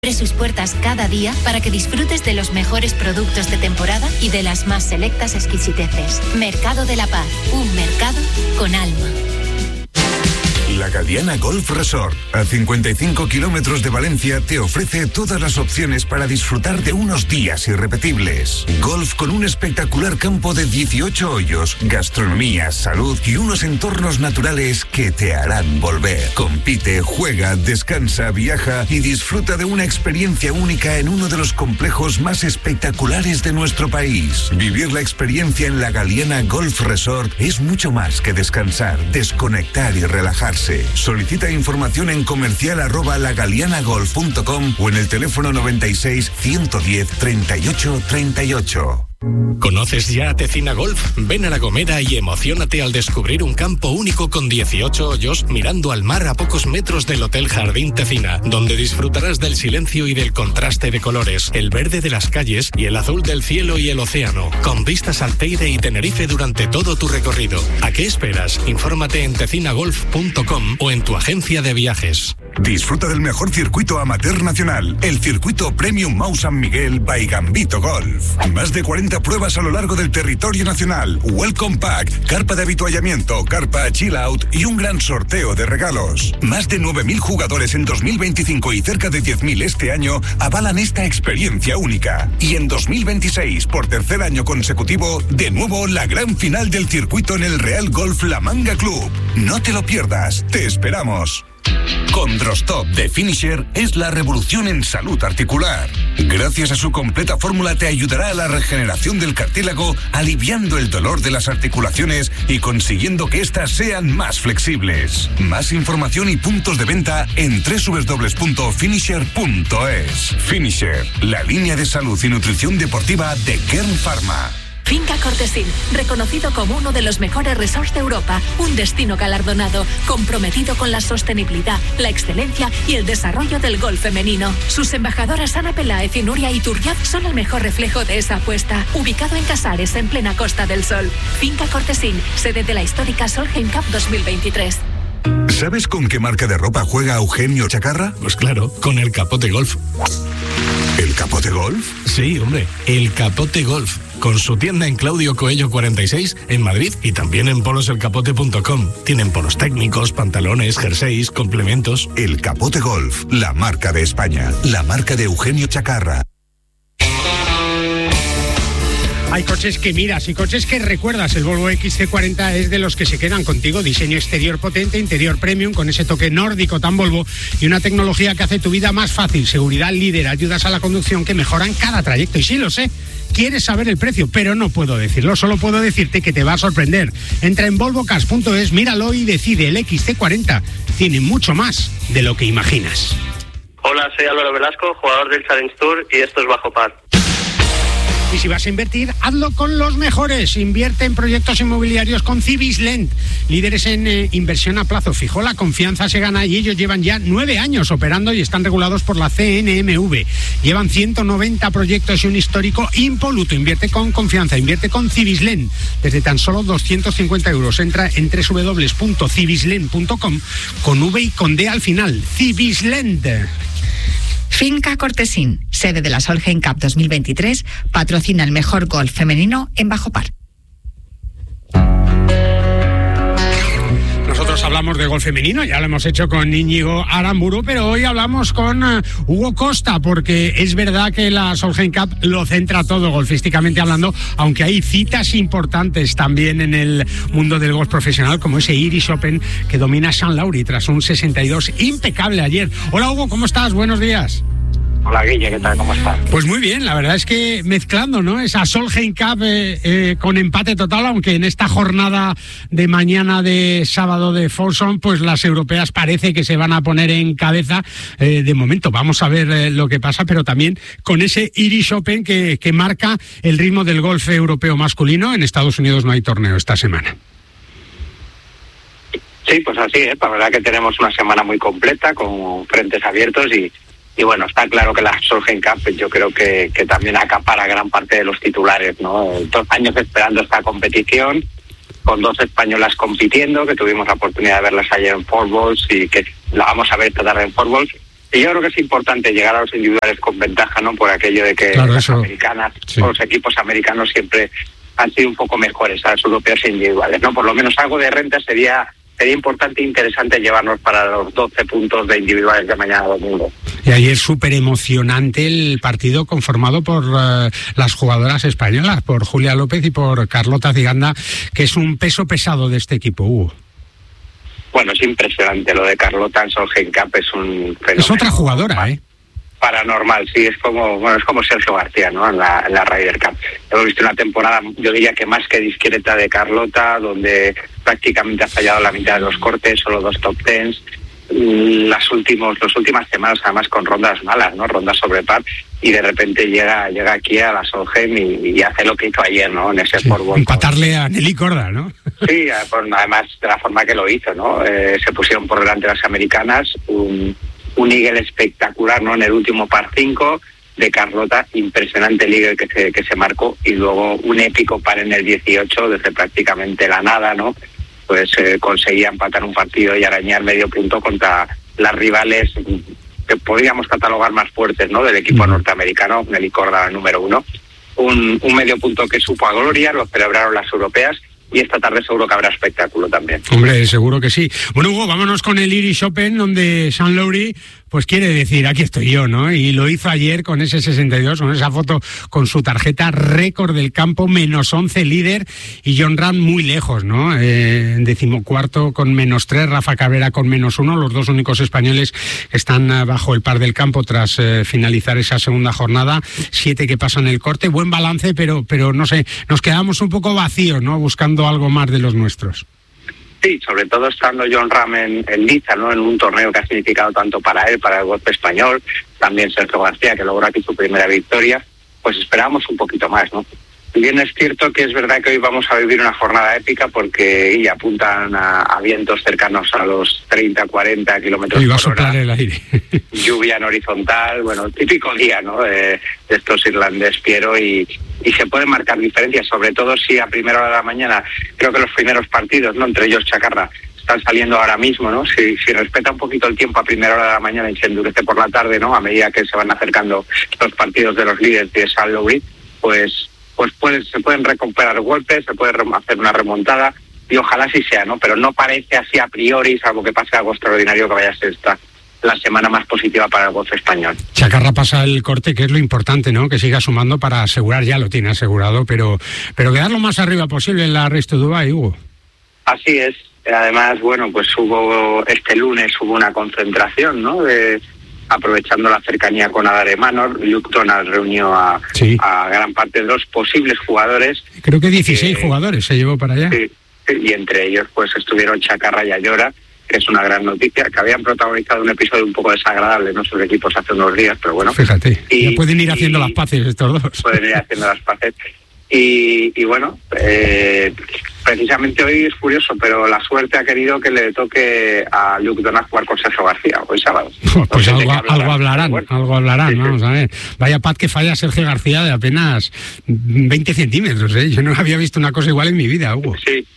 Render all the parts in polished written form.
Abre sus puertas cada día para que disfrutes de los mejores productos de temporada y de las más selectas exquisiteces. Mercado de la Paz, un mercado con alma. La Galiana Golf Resort, a 55 kilómetros de Valencia, te ofrece todas las opciones para disfrutar de unos días irrepetibles. Golf con un espectacular campo de 18 hoyos, gastronomía, salud y unos entornos naturales que te harán volver. Compite, juega, descansa, viaja y disfruta de una experiencia única en uno de los complejos más espectaculares de nuestro país. Vivir la experiencia en la Galiana Golf Resort es mucho más que descansar, desconectar y relajarse. Solicita información en comercial@lagalianagolf.com o en el teléfono 96 110 38 38. ¿Conoces ya Tecina Golf? Ven a La Gomera y emociónate al descubrir un campo único con 18 hoyos mirando al mar a pocos metros del Hotel Jardín Tecina, donde disfrutarás del silencio y del contraste de colores, el verde de las calles y el azul del cielo y el océano, con vistas al Teide y Tenerife durante todo tu recorrido. ¿A qué esperas? Infórmate en tecinagolf.com o en tu agencia de viajes. Disfruta del mejor circuito amateur nacional, el circuito Premium Mau San Miguel by Gambito Golf. Más de 40 pruebas a lo largo del territorio nacional, Welcome Pack, carpa de avituallamiento, carpa Chill Out y un gran sorteo de regalos. Más de 9.000 jugadores en 2025 y cerca de 10.000 este año avalan esta experiencia única. Y en 2026, por tercer año consecutivo, de nuevo la gran final del circuito en el Real Golf La Manga Club. No te lo pierdas, te esperamos. Condrostop de Finisher es la revolución en salud articular. Gracias a su completa fórmula te ayudará a la regeneración del cartílago, aliviando el dolor de las articulaciones y consiguiendo que éstas sean más flexibles. Más información y puntos de venta en www.finisher.es. Finisher, la línea de salud y nutrición deportiva de Kern Pharma. Finca Cortesín, reconocido como uno de los mejores resorts de Europa, un destino galardonado, comprometido con la sostenibilidad, la excelencia y el desarrollo del golf femenino. Sus embajadoras Ana Peláez y Nuria Iturriaz son el mejor reflejo de esa apuesta. Ubicado en Casares, en plena Costa del Sol. Finca Cortesín, sede de la histórica Solheim Cup 2023. ¿Sabes con qué marca de ropa juega Eugenio Chacarra? Pues claro, con el Capote Golf. ¿El Capote Golf? Sí, hombre, el Capote Golf. Con su tienda en Claudio Coello 46 en Madrid y también en poloselcapote.com. Tienen polos técnicos, pantalones, jerseys, complementos. El Capote Golf, la marca de España, la marca de Eugenio Chacarra. Hay coches que miras y coches que recuerdas. El Volvo XC40 es de los que se quedan contigo. Diseño exterior potente, interior premium, con ese toque nórdico tan Volvo y una tecnología que hace tu vida más fácil. Seguridad líder, ayudas a la conducción que mejoran cada trayecto. Y sí, lo sé, quieres saber el precio, pero no puedo decirlo. Solo puedo decirte que te va a sorprender. Entra en volvocars.es, míralo y decide. El XC40 tiene mucho más de lo que imaginas. Hola, soy Álvaro Velasco, jugador del Challenge Tour, y esto es Bajo Par. Y si vas a invertir, hazlo con los mejores. Invierte en proyectos inmobiliarios con Cibislend, líderes en inversión a plazo fijo. La confianza se gana y ellos llevan ya 9 años operando y están regulados por la CNMV. Llevan 190 proyectos y un histórico impoluto. Invierte con confianza, invierte con Cibislend. Desde tan solo 250 euros. Entra en www.cibislend.com con V y con D al final. Cibislend. Finca Cortesín, sede de la Solheim Cup 2023, patrocina el mejor golf femenino en Bajo Par. Nosotros hablamos de golf femenino, ya lo hemos hecho con Íñigo Aramburu, pero hoy hablamos con Hugo Costa, porque es verdad que la Solheim Cup lo centra todo golfísticamente hablando, aunque hay citas importantes también en el mundo del golf profesional, como ese Irish Open que domina Sean Lowry tras un 62 impecable ayer. Hola Hugo, ¿cómo estás? Buenos días. Hola Guille, ¿qué tal? ¿Cómo estás? Pues muy bien, la verdad es que mezclando, ¿no? Esa Solheim Cup con empate total, aunque en esta jornada de mañana de sábado de Folsom, pues las europeas parece que se van a poner en cabeza. De momento vamos a ver lo que pasa, pero también con ese Irish Open que marca el ritmo del golf europeo masculino. En Estados Unidos no hay torneo esta semana. Sí, pues así es. La verdad que tenemos una semana muy completa con frentes abiertos y bueno, está claro que la Solheim Cup yo creo que también acapara gran parte de los titulares, ¿no? 2 años esperando esta competición, con 2 españolas compitiendo, que tuvimos la oportunidad de verlas ayer en Four Balls y que la vamos a ver esta tarde en Four Balls. Y yo creo que es importante llegar a los individuales con ventaja, ¿no? Por aquello de que las americanas, o los equipos americanos siempre han sido un poco mejores a los europeos individuales, ¿no? Por lo menos algo de renta sería importante e interesante llevarnos para los 12 puntos de individuales de mañana domingo. Y ayer súper emocionante el partido conformado por las jugadoras españolas, por Julia López y por Carlota Ciganda, que es un peso pesado de este equipo, Hugo. Bueno, es impresionante lo de Carlota en Solheim Cup, es un fenómeno. Es otra jugadora, Paranormal, sí, es como Sergio García, ¿no? En la Ryder Cup. Hemos visto una temporada, yo diría que más que discreta de Carlota, donde prácticamente ha fallado la mitad de los cortes, solo 2 top 10. Las últimas semanas, además, con rondas malas, ¿no? Rondas sobre par, y de repente llega aquí a la Solheim y hace lo que hizo ayer, ¿no? En ese fútbol. Empatarle a Nelly Korda, ¿no? Sí, además de la forma que lo hizo, ¿no? Se pusieron por delante las americanas, un eagle espectacular, ¿no? En el último par 5 de Carlota, impresionante el eagle que se marcó, y luego un épico par en el 18 desde prácticamente la nada, ¿no? Pues conseguía empatar un partido y arañar medio punto contra las rivales que podríamos catalogar más fuertes, ¿no? Del equipo norteamericano, Nelly Korda, número 1. Un medio punto que supo a gloria, lo celebraron las europeas, y esta tarde seguro que habrá espectáculo también. Hombre, seguro que sí. Bueno, Hugo, vámonos con el Irish Open, donde Sean Lowry pues quiere decir, aquí estoy yo, ¿no? Y lo hizo ayer con ese 62, con esa foto con su tarjeta récord del campo, -11 líder, y Jon Rahm muy lejos, ¿no? En 14º con -3, Rafa Cabrera con -1, los dos únicos españoles que están bajo el par del campo tras finalizar esa segunda jornada, 7 que pasan el corte, buen balance, pero no sé, nos quedamos un poco vacíos, ¿no? Buscando algo más de los nuestros. Sí, sobre todo estando Jon Rahm en Liza, ¿no? En un torneo que ha significado tanto para él, para el golf español, también Sergio García, que logró aquí su primera victoria, pues esperábamos un poquito más, ¿no? Bien es cierto que es verdad que hoy vamos a vivir una jornada épica porque ya apuntan a vientos cercanos a los 30-40 kilómetros por hora. Y va a soplar el aire. Lluvia en horizontal, bueno, típico día, ¿no? De estos irlandés, Piero, y se pueden marcar diferencias, sobre todo si a primera hora de la mañana, creo que los primeros partidos, ¿no? Entre ellos Chacarra, están saliendo ahora mismo, ¿no? Si respeta un poquito el tiempo a primera hora de la mañana y se endurece por la tarde, ¿no? A medida que se van acercando los partidos de los líderes de Sean Lowry, pues se pueden recuperar golpes, se puede hacer una remontada, y ojalá sí sea, ¿no? Pero no parece así a priori, salvo que pase algo extraordinario, que vaya a ser la semana más positiva para el golf español. Chacarra pasa el corte, que es lo importante, ¿no? Que siga sumando para asegurar, ya lo tiene asegurado, pero quedar lo más arriba posible en la Race to Dubai, Hugo. Así es. Además, bueno, pues este lunes hubo una concentración, ¿no? Aprovechando la cercanía con Adare Manor, Luke Donald reunió a gran parte de los posibles jugadores. Creo que 16 jugadores se llevó para allá. Sí, y entre ellos pues estuvieron Chacarra y Ayora, que es una gran noticia, que habían protagonizado un episodio un poco desagradable, ¿no? Sus equipos hace unos días, pero bueno. Fíjate, ya pueden ir haciendo las paces estos dos. Pueden ir haciendo las paces. Y bueno, precisamente hoy es curioso, pero la suerte ha querido que le toque a Luke Donald jugar con Sergio García hoy sábado. Pues algo hablarán, sí, vamos a ver. Vaya pat que falla Sergio García de apenas 20 centímetros, ¿eh? Yo no había visto una cosa igual en mi vida, Hugo.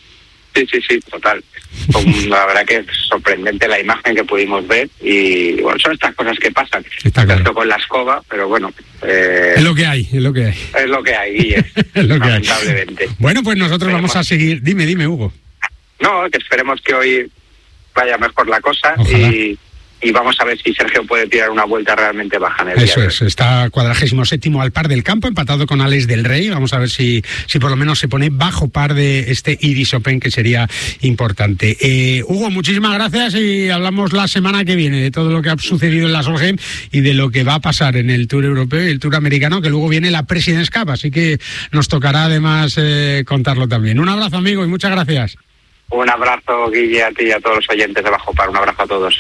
Sí, total. La verdad que es sorprendente la imagen que pudimos ver, y bueno, son estas cosas que pasan. Está claro. Con la escoba, pero bueno. Es lo que hay. Es lo que hay, Guille. Es lo que lamentablemente. Hay. Bueno, pues nosotros vamos a seguir. Dime, Hugo. No, que esperemos que hoy vaya mejor la cosa. Ojalá. Y vamos a ver si Sergio puede tirar una vuelta realmente baja en el día. Eso es, está 47º al par del campo, empatado con Alex del Rey. Vamos a ver si por lo menos se pone bajo par de este Irish Open, que sería importante. Hugo, muchísimas gracias, y hablamos la semana que viene de todo lo que ha sucedido en la Solheim y de lo que va a pasar en el Tour Europeo y el Tour Americano, que luego viene la President's Cup, así que nos tocará además contarlo también. Un abrazo, amigo, y muchas gracias. Un abrazo, Guille, a ti y a todos los oyentes de Bajo Par. Un abrazo a todos.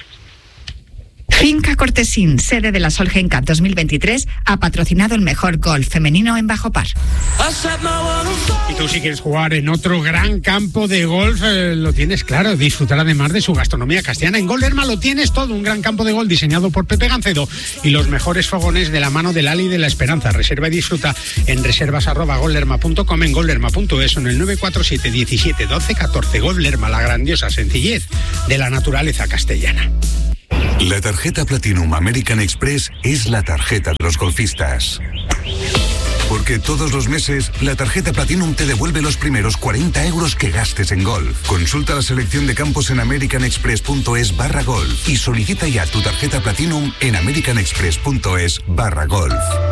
Finca Cortesín, sede de la Solheim Cup 2023, ha patrocinado el mejor golf femenino en Bajo Par. Y tú, si quieres jugar en otro gran campo de golf, lo tienes claro, disfrutar además de su gastronomía castellana. En Golderma lo tienes todo, un gran campo de golf diseñado por Pepe Gancedo y los mejores fogones de la mano del Ali de la Esperanza. Reserva y disfruta en reservas@golderma.com, en golderma.es o en el 947 17 12 14. Golderma, la grandiosa sencillez de la naturaleza castellana. La tarjeta Platinum American Express es la tarjeta de los golfistas. Porque todos los meses, la tarjeta Platinum te devuelve los primeros 40 euros que gastes en golf. Consulta la selección de campos en americanexpress.es/golf y solicita ya tu tarjeta Platinum en americanexpress.es/golf.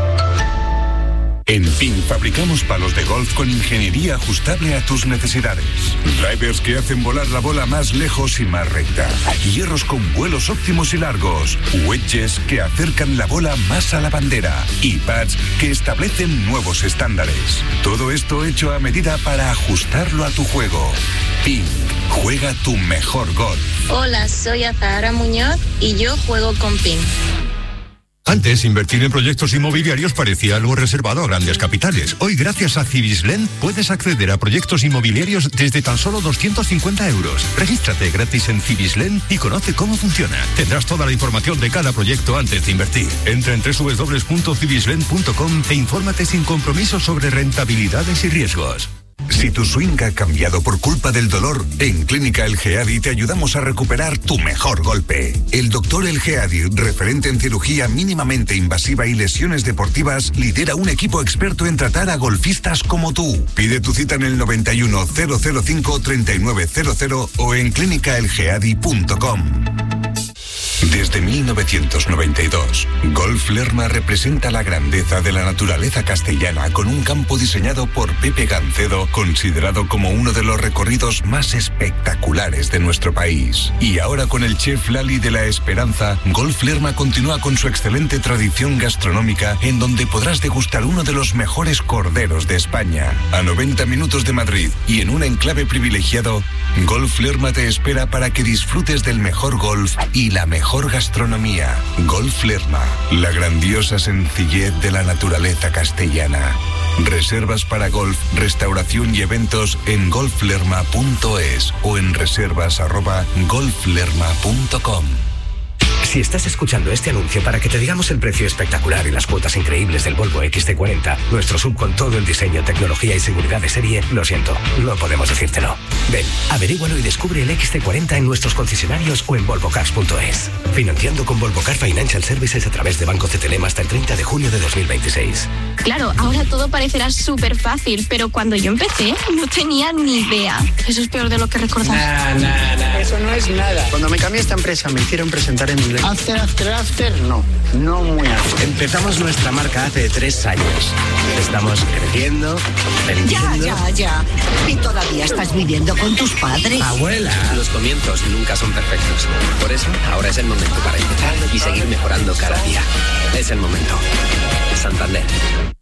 En PIN fabricamos palos de golf con ingeniería ajustable a tus necesidades. Drivers que hacen volar la bola más lejos y más recta. Hierros con vuelos óptimos y largos. Wedges que acercan la bola más a la bandera. Y pads que establecen nuevos estándares. Todo esto hecho a medida para ajustarlo a tu juego. PIN. Juega tu mejor golf. Hola, soy Azahara Muñoz y yo juego con PIN. Antes, invertir en proyectos inmobiliarios parecía algo reservado a grandes capitales. Hoy, gracias a Cibislen, puedes acceder a proyectos inmobiliarios desde tan solo 250 euros. Regístrate gratis en Cibislen y conoce cómo funciona. Tendrás toda la información de cada proyecto antes de invertir. Entra en www.cibislen.com e infórmate sin compromiso sobre rentabilidades y riesgos. Si tu swing ha cambiado por culpa del dolor, en Clínica El Geadi te ayudamos a recuperar tu mejor golpe. El doctor El Geadi, referente en cirugía mínimamente invasiva y lesiones deportivas, lidera un equipo experto en tratar a golfistas como tú. Pide tu cita en el 91 005 3900 o en clínicaelgeadi.com. Desde 1992, Golf Lerma representa la grandeza de la naturaleza castellana con un campo diseñado por Pepe Gancedo, considerado como uno de los recorridos más espectaculares de nuestro país. Y ahora con el chef Lali de la Esperanza, Golf Lerma continúa con su excelente tradición gastronómica en donde podrás degustar uno de los mejores corderos de España. A 90 minutos de Madrid y en un enclave privilegiado, Golf Lerma te espera para que disfrutes del mejor golf y la mejor gastronomía. Golf Lerma, la grandiosa sencillez de la naturaleza castellana. Reservas para golf, restauración y eventos en golflerma.es o en reservas@golflerma.com. Si estás escuchando este anuncio para que te digamos el precio espectacular y las cuotas increíbles del Volvo XC40, nuestro SUV con todo el diseño, tecnología y seguridad de serie, lo siento, no podemos decírtelo. Ven, averígualo y descubre el XC40 en nuestros concesionarios o en volvocars.es. Financiando con Volvo Car Financial Services a través de Banco CTLM hasta el 30 de junio de 2026. Claro, ahora todo parecerá súper fácil, pero cuando yo empecé no tenía ni idea. Eso es peor de lo que recordaba. Nah. Eso no es nada. Cuando me cambié a esta empresa me hicieron presentar en inglés. After, no muy after. Empezamos nuestra marca hace 3 años. Estamos creciendo, vendiendo. Ya. ¿Y todavía estás viviendo con tus padres? Abuela. Los comienzos nunca son perfectos. Por eso, ahora es el momento para empezar y seguir mejorando cada día. Es el momento. Santander.